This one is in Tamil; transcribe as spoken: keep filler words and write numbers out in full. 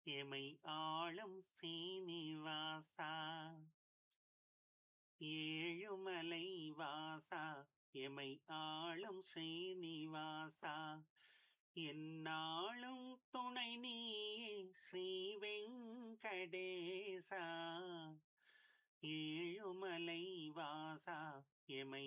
எமை ஆளும் சீனிவாசா, ஏழுமலை வாசா, எமை ஆளும் ஸ்ரீனிவாசா, எந்நாளும் துணை நீயே ஸ்ரீ வெங்கடேசா, ஏழுமலை வாசா, எமை